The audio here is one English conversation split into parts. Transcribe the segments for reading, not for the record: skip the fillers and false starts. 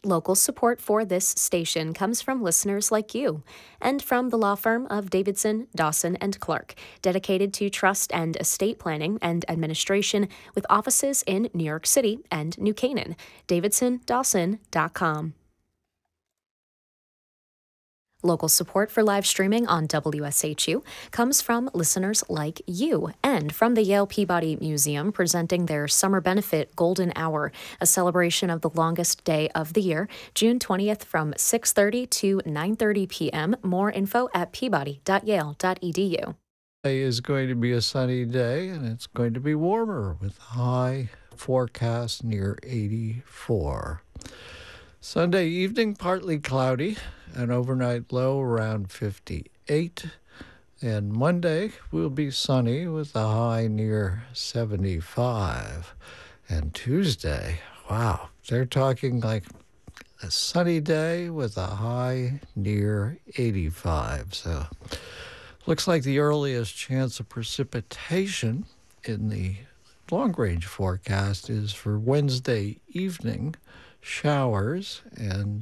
Local support for this station comes from listeners like you and from the law firm of Davidson, Dawson, and Clark, dedicated to trust and estate planning and administration with offices in New York City and New Canaan. DavidsonDawson.com. Local support for live streaming on WSHU comes from listeners like you and from the Yale Peabody Museum presenting their Summer Benefit Golden Hour, a celebration of the longest day of the year, June 20th from 6:30 to 9:30 p.m. More info at peabody.yale.edu. Today is going to be a sunny day, and it's going to be warmer with high forecast near 84. Sunday evening, partly cloudy, an overnight low around 58. And Monday will be sunny with a high near 75. And Tuesday, wow, they're talking like a sunny day with a high near 85. So looks like the earliest chance of precipitation in the long-range forecast is for Wednesday evening, showers, and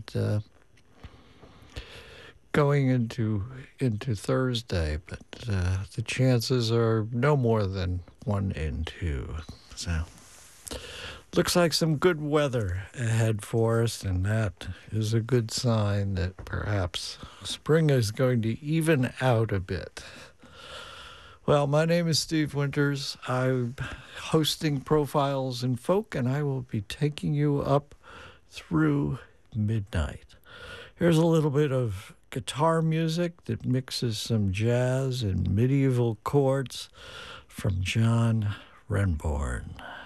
going into Thursday, but the chances are no more than 1 in 2. So looks like some good weather ahead for us, and that is a good sign that perhaps spring is going to even out a bit. Well, my name is Steve Winters. I'm hosting Profiles in Folk, and I will be taking you up through midnight. Here's a little bit of guitar music that mixes some jazz and medieval chords from John Renbourn.